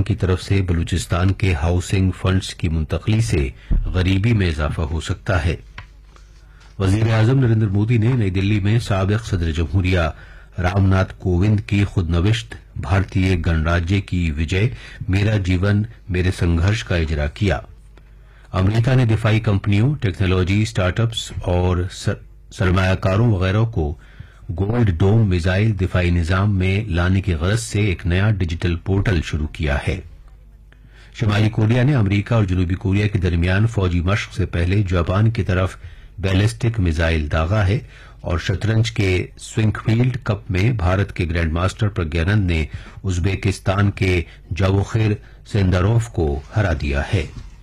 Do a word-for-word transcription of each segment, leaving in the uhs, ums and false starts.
کی طرف سے بلوچستان کے ہاؤسنگ فنڈز کی منتقلی سے غریبی میں اضافہ ہو سکتا ہے۔ وزیر اعظم نریندر مودی نے نئی دلی میں سابق صدر جمہوریہ رام ناتھ کووند کی خود نوشت بھارتیہ گنراجیہ کی وجے میرا جیون میرے سنگھرش کا اجرا کیا۔ امریکہ نے دفاعی کمپنیوں، ٹیکنالوجی اسٹارٹ اپس اور سرمایہ کاروں وغیرہ کو گولڈ ڈوم میزائل دفاعی نظام میں لانے کی غرض سے ایک نیا ڈیجیٹل پورٹل شروع کیا ہے۔ شمالی کوریا نے امریکہ اور جنوبی کوریا کے درمیان فوجی مشق سے پہلے جاپان کی طرف بیلسٹک میزائل داغا ہے اور شطرنج کے سوئنگ فیلڈ کپ میں بھارت کے گرینڈ ماسٹر پرگیانند نے ازبیکستان کے جاوخیر سینداروف کو ہرا دیا ہے۔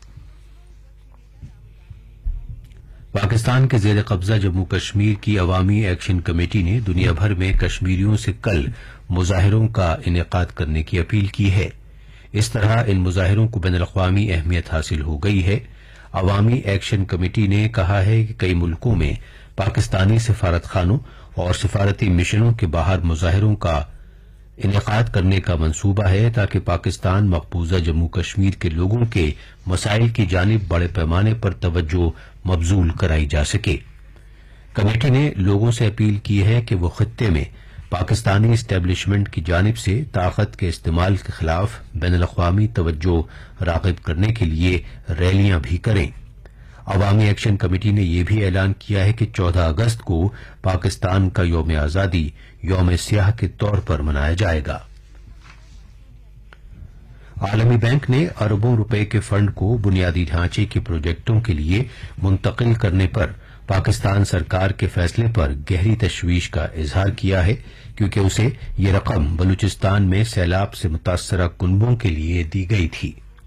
پاکستان کے زیر قبضہ جموں کشمیر کی عوامی ایکشن کمیٹی نے دنیا بھر میں کشمیریوں سے کل مظاہروں کا انعقاد کرنے کی اپیل کی ہے۔ اس طرح ان مظاہروں کو بین الاقوامی اہمیت حاصل ہو گئی ہے۔ عوامی ایکشن کمیٹی نے کہا ہے کہ کئی ملکوں میں پاکستانی سفارت خانوں اور سفارتی مشنوں کے باہر مظاہروں کا انعقاد کرنے کا منصوبہ ہے تاکہ پاکستان مقبوضہ جموں کشمیر کے لوگوں کے مسائل کی جانب بڑے پیمانے پر توجہ مبذول کرائی جا سکے۔ کمیٹی نے لوگوں سے اپیل کی ہے کہ وہ خطے میں پاکستانی اسٹیبلشمنٹ کی جانب سے طاقت کے استعمال کے خلاف بین الاقوامی توجہ راغب کرنے کے لیے ریلیاں بھی کریں۔ عوامی ایکشن کمیٹی نے یہ بھی اعلان کیا ہے کہ چودہ اگست کو پاکستان کا یوم آزادی یوم سیاہ کے طور پر منایا جائے گا۔ عالمی بینک نے اربوں روپے کے فنڈ کو بنیادی ڈھانچے کے پروجیکٹوں کے لیے منتقل کرنے پر پاکستان سرکار کے فیصلے پر گہری تشویش کا اظہار کیا ہے کیونکہ اسے یہ رقم بلوچستان میں سیلاب سے متاثرہ کنبوں کے لیے دی گئی تھی۔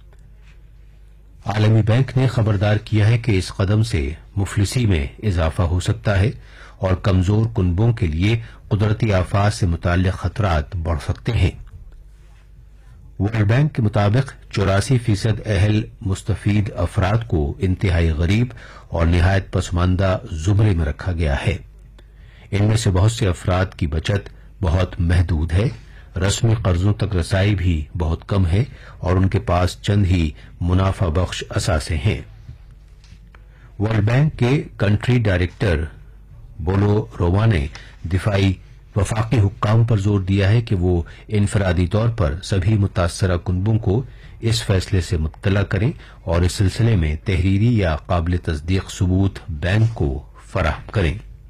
عالمی بینک نے خبردار کیا ہے کہ اس قدم سے مفلسی میں اضافہ ہو سکتا ہے اور کمزور کنبوں کے لیے قدرتی آفات سے متعلق خطرات بڑھ سکتے ہیں۔ ورلڈ بینک کے مطابق چوراسی فیصد اہل مستفید افراد کو انتہائی غریب اور نہایت پسماندہ زمرے میں رکھا گیا ہے۔ ان میں سے بہت سے افراد کی بچت بہت محدود ہے، رسمی قرضوں تک رسائی بھی بہت کم ہے اور ان کے پاس چند ہی منافع بخش اثاثے ہیں۔ ورلڈ بینک کے کنٹری ڈائریکٹر بولو روما نے دفاعی وفاقی حکام پر زور دیا ہے کہ وہ انفرادی طور پر سبھی متاثرہ کنبوں کو اس فیصلے سے مطلع کریں اور اس سلسلے میں تحریری یا قابل تصدیق ثبوت بینک کو فراہم کریں۔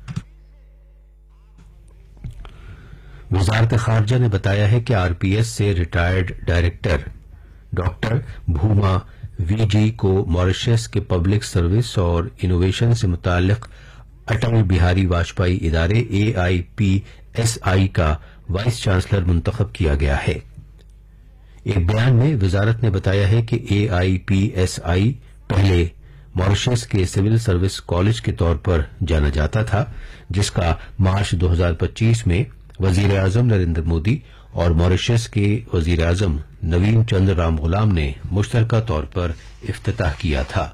وزارت خارجہ نے بتایا ہے کہ آر پی ایس سے ریٹائرڈ ڈائریکٹر ڈاکٹر بھوما وی جی کو ماریشس کے پبلک سروس اور انوویشن سے متعلق اٹل بہاری واجپئی ادارے اے آئی پی ایس آئی کا وائس چانسلر منتخب کیا گیا ہے۔ ایک بیان میں وزارت نے بتایا ہے کہ اے آئی پی ایس آئی پہلے ماریشس کے سول سروس کالج کے طور پر جانا جاتا تھا، جس کا مارچ دو ہزار پچیس میں وزیر اعظم نریندر مودی اور ماریشس کے وزیر اعظم نوین چندر رام غلام نے مشترکہ طور پر افتتاح کیا تھا۔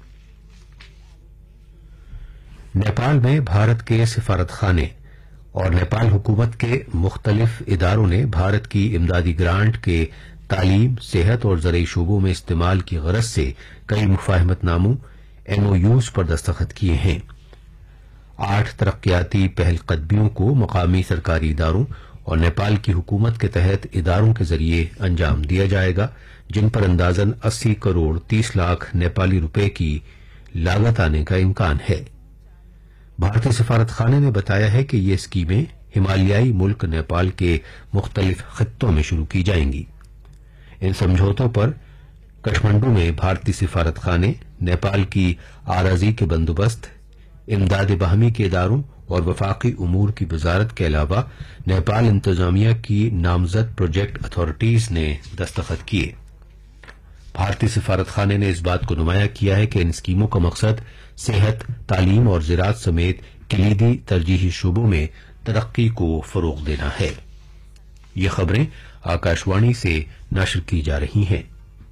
نیپال میں بھارت کے سفارت خانے اور نیپال حکومت کے مختلف اداروں نے بھارت کی امدادی گرانٹ کے تعلیم، صحت اور زرعی شعبوں میں استعمال کی غرض سے کئی مفاہمت ناموں ایم او یوز پر دستخط کیے ہیں۔ آٹھ ترقیاتی پہل قدمیوں کو مقامی سرکاری اداروں اور نیپال کی حکومت کے تحت اداروں کے ذریعے انجام دیا جائے گا، جن پر اندازاً اسی کروڑ تیس لاکھ نیپالی روپے کی لاگت آنے کا امکان ہے۔ بھارتی سفارت خانے نے بتایا ہے کہ یہ اسکیمیں ہمالیائی ملک نیپال کے مختلف خطوں میں شروع کی جائیں گی۔ ان سمجھوتوں پر کٹھمنڈو میں بھارتی سفارت خانے، نیپال کی آراضی کے بندوبست، امداد باہمی کے اداروں اور وفاقی امور کی وزارت کے علاوہ نیپال انتظامیہ کی نامزد پروجیکٹ اتھارٹیز نے دستخط کیے۔ بھارتی سفارت خانے نے اس بات کو نمایاں کیا ہے کہ ان اسکیموں کا مقصد صحت، تعلیم اور زراعت سمیت کلیدی ترجیحی شعبوں میں ترقی کو فروغ دینا ہے۔ یہ خبریں آکاشوانی سے نشر کی جا رہی ہیں۔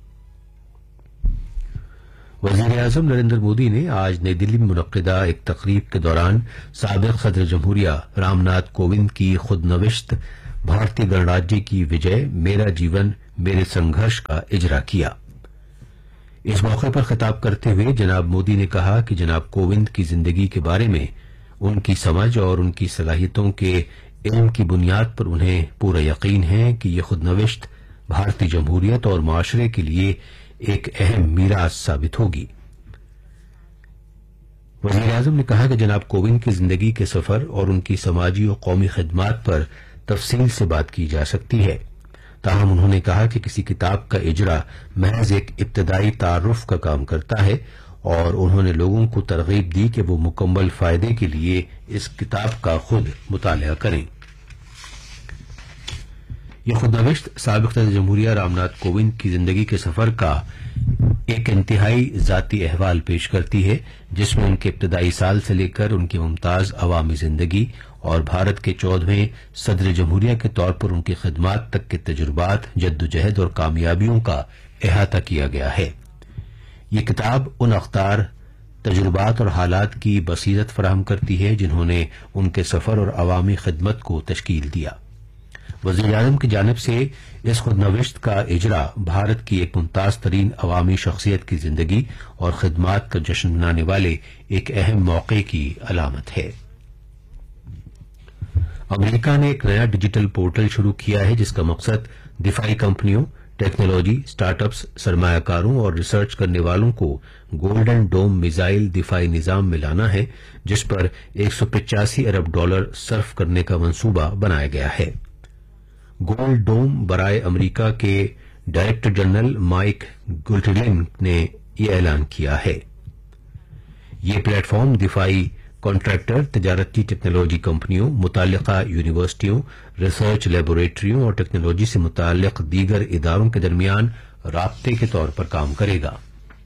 وزیر اعظم نریندر مودی نے آج نئی دلی میں منعقدہ ایک تقریب کے دوران سابق صدر جمہوریہ رام ناتھ کووند کی خود نوشت بھارتی گणراجیہ کی وجے میرا جیون میرے سنگھرش کا اجرا کیا۔ اس موقع پر خطاب کرتے ہوئے جناب مودی نے کہا کہ جناب کووند کی زندگی کے بارے میں ان کی سمجھ اور ان کی صلاحیتوں کے علم کی بنیاد پر انہیں پورا یقین ہے کہ یہ خود نوشت بھارتی جمہوریت اور معاشرے کے لیے ایک اہم میراث ثابت ہوگی۔ وزیر اعظم نے کہا کہ جناب کووند کی زندگی کے سفر اور ان کی سماجی اور قومی خدمات پر تفصیل سے بات کی جا سکتی ہے، تاہم انہوں نے کہا کہ کسی کتاب کا اجرا محض ایک ابتدائی تعارف کا کام کرتا ہے، اور انہوں نے لوگوں کو ترغیب دی کہ وہ مکمل فائدے کے لیے اس کتاب کا خود مطالعہ کریں۔ یہ خود نوشت سابق صدر جمہوریہ رام ناتھ کووند کی زندگی کے سفر کا ایک انتہائی ذاتی احوال پیش کرتی ہے، جس میں ان کے ابتدائی سال سے لے کر ان کی ممتاز عوامی زندگی اور بھارت کے چودہویں صدر جمہوریہ کے طور پر ان کی خدمات تک کے تجربات، جدوجہد اور کامیابیوں کا احاطہ کیا گیا ہے۔ یہ کتاب ان اختار، تجربات اور حالات کی بصیرت فراہم کرتی ہے جنہوں نے ان کے سفر اور عوامی خدمت کو تشکیل دیا۔ وزیر اعظم کی جانب سے اس خود نوشت کا اجرا بھارت کی ایک ممتاز ترین عوامی شخصیت کی زندگی اور خدمات کا جشن منانے والے ایک اہم موقع کی علامت ہے۔ امریکہ نے ایک نیا ڈیجیٹل پورٹل شروع کیا ہے جس کا مقصد دفاعی کمپنیوں، ٹیکنالوجی اسٹارٹ اپس، سرمایہ کاروں اور ریسرچ کرنے والوں کو گولڈن ڈوم میزائل دفاعی نظام میں لانا ہے، جس پر ایک سو پچاسی ارب ڈالر صرف کرنے کا منصوبہ بنایا گیا ہے۔ گولڈ ڈوم برائے امریکہ کے ڈائریکٹر جنرل مائک گلٹلین نے یہ اعلان کیا ہے۔ یہ پلیٹ فارم دفاعی کانٹریکٹر، تجارتی ٹیکنالوجی کمپنیوں، متعلقہ یونیورسٹیوں، ریسرچ لیبارٹریوں اور ٹیکنالوجی سے متعلق دیگر اداروں کے درمیان رابطے کے طور پر کام کرے گا۔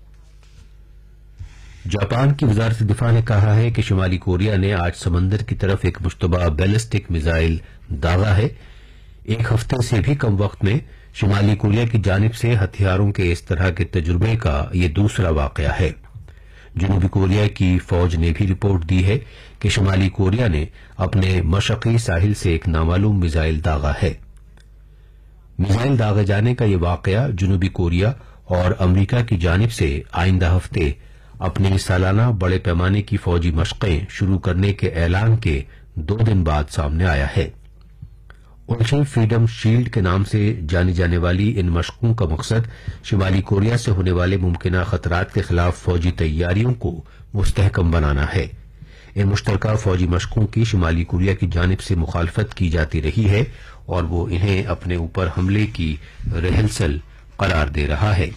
جاپان کی وزارت دفاع نے کہا ہے کہ شمالی کوریا نے آج سمندر کی طرف ایک مشتبہ بیلسٹک میزائل داغا ہے۔ ایک ہفتے سے بھی کم وقت میں شمالی کوریا کی جانب سے ہتھیاروں کے اس طرح کے تجربے کا یہ دوسرا واقعہ ہے۔ جنوبی کوریا کی فوج نے بھی رپورٹ دی ہے کہ شمالی کوریا نے اپنے مشرقی ساحل سے ایک نامعلوم میزائل داغا ہے۔ میزائل داغے جانے کا یہ واقعہ جنوبی کوریا اور امریکہ کی جانب سے آئندہ ہفتے اپنی سالانہ بڑے پیمانے کی فوجی مشقیں شروع کرنے کے اعلان کے دو دن بعد سامنے آیا ہے۔ اوشن فریڈم شیلڈ کے نام سے جانی جانے والی ان مشقوں کا مقصد شمالی کوریا سے ہونے والے ممکنہ خطرات کے خلاف فوجی تیاریوں کو مستحکم بنانا ہے۔ ان مشترکہ فوجی مشقوں کی شمالی کوریا کی جانب سے مخالفت کی جاتی رہی ہے اور وہ انہیں اپنے اوپر حملے کی ریہرسل قرار دے رہا ہے۔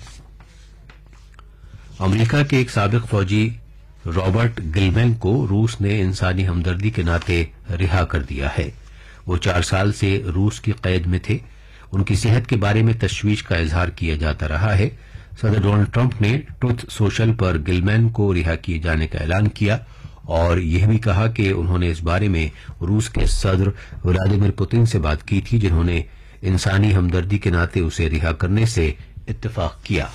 امریکہ کے ایک سابق فوجی رابرٹ گلمین کو روس نے انسانی ہمدردی کے ناطے رہا کر دیا ہے۔ وہ چار سال سے روس کی قید میں تھے۔ ان کی صحت کے بارے میں تشویش کا اظہار کیا جاتا رہا ہے۔ صدر ڈونلڈ ٹرمپ نے ٹروتھ سوشل پر گلمین کو رہا کیے جانے کا اعلان کیا اور یہ بھی کہا کہ انہوں نے اس بارے میں روس کے صدر ولادیمیر پوتن سے بات کی تھی، جنہوں نے انسانی ہمدردی کے ناطے اسے رہا کرنے سے اتفاق کیا۔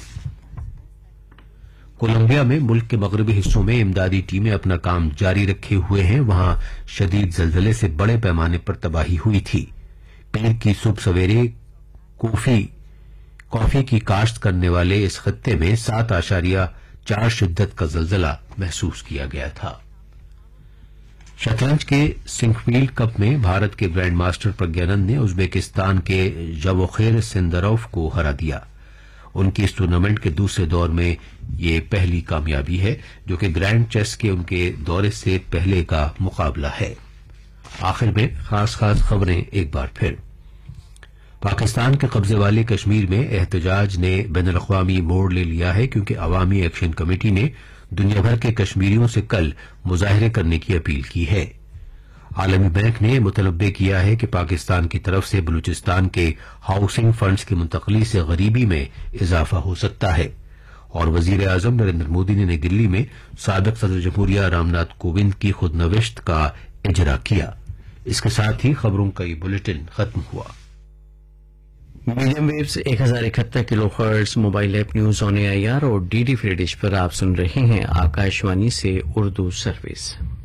کولمبیا میں ملک کے مغربی حصوں میں امدادی ٹیمیں اپنا کام جاری رکھے ہوئے ہیں۔ وہاں شدید زلزلے سے بڑے پیمانے پر تباہی ہوئی تھی۔ پیر کی صبح سویرے کافی کافی کی کاشت کرنے والے اس خطے میں سات اشاریہ چار شدت کا زلزلہ محسوس کیا گیا تھا۔ شطرنج کے سنکفیلڈ کپ میں بھارت کے گرینڈ ماسٹر پرگیانند نے ازبیکستان کے جاوخیر سندروف کو ہرا دیا۔ ان کی اس ٹورنامنٹ کے دوسرے دور میں یہ پہلی کامیابی ہے، جو کہ گرینڈ چیس کے ان کے دورے سے پہلے کا مقابلہ ہے۔ آخر میں خاص خاص خبریں ایک بار پھر۔ پاکستان کے قبضے والے کشمیر میں احتجاج نے بین الاقوامی موڑ لے لیا ہے کیونکہ عوامی ایکشن کمیٹی نے دنیا بھر کے کشمیریوں سے کل مظاہرے کرنے کی اپیل کی ہے۔ عالمی بینک نے متنبع کیا ہے کہ پاکستان کی طرف سے بلوچستان کے ہاؤسنگ فنڈز کی منتقلی سے غریبی میں اضافہ ہو سکتا ہے، اور وزیر اعظم نریندر مودی نے نئی دلی میں سابق صدر جمہوریہ رام ناتھ کووند کی خود نوشت کا اجرا کیا۔ اس کے ساتھ ہی خبروں کا یہ بلیٹن ختم ہوا۔ میڈیم ویوز ایک ہزار اکہتر کلو hertz mobile app news on a I R اور ڈی ڈی فری ڈش پر آپ سن رہے ہیں آکاشوانی سے اردو سروس۔